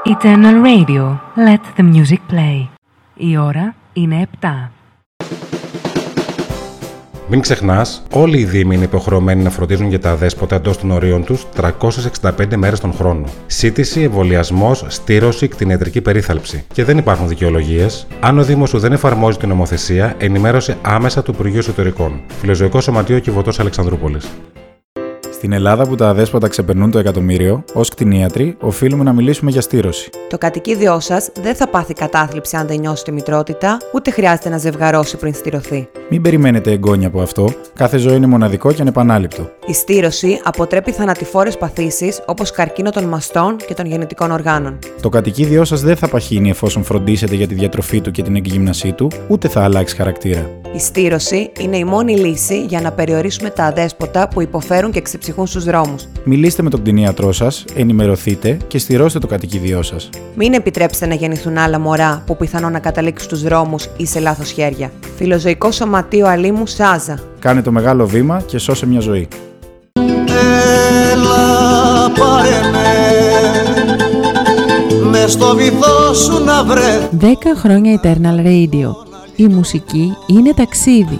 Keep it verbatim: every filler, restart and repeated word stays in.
Eternal Radio. Let the music play. Η ώρα είναι επτά. Μην ξεχνάς, όλοι οι δήμοι είναι υποχρεωμένοι να φροντίζουν για τα αδέσποτα εντός των ορίων τους τριακόσιες εξήντα πέντε μέρες τον χρόνο. Σύτηση, εμβολιασμός, στήρωση, κτηνιατρική περίθαλψη. Και δεν υπάρχουν δικαιολογίες. Αν ο Δήμος σου δεν εφαρμόζει την νομοθεσία, ενημέρωσε άμεσα του Υπουργείου Εσωτερικών. Φιλοζωικό Σωματείο Κιβωτός Αλεξανδρούπολης. Στην Ελλάδα που τα αδέσποτα ξεπερνούν το εκατομμύριο, ως κτηνίατροι, οφείλουμε να μιλήσουμε για στήρωση. Το κατοικίδιό σας δεν θα πάθει κατάθλιψη αν δεν νιώσει τη μητρότητα, ούτε χρειάζεται να ζευγαρώσει πριν στηρωθεί. Μην περιμένετε εγγόνια από αυτό, κάθε ζωή είναι μοναδικό και ανεπανάληπτο. Η στήρωση αποτρέπει θανατηφόρες παθήσεις όπως καρκίνο των μαστών και των γεννητικών οργάνων. Το κατοικίδιό σας δεν θα παχύνει εφόσον φροντίσετε για τη διατροφή του και την εγκύμνασή του, ούτε θα αλλάξει χαρακτήρα. Η στήρωση είναι η μόνη λύση για να περιορίσουμε τα αδέσποτα που υποφέρουν και ξεψυχούν στους δρόμους. Μιλήστε με τον κτηνίατρό σας, ενημερωθείτε και στηρώστε το κατοικίδιό σας. Μην επιτρέψετε να γεννηθούν άλλα μωρά που πιθανόν να καταλήξουν στους δρόμους ή σε λάθος χέρια. Φιλοζωικό Σωματείο Αλήμου Σάζα. Κάνε το μεγάλο βήμα και σώσε μια ζωή. Έλα πάρε με, μες στο βυθό σου να βρε. Δέκα χρόνια Eternal Radio. Η μουσική είναι ταξίδι.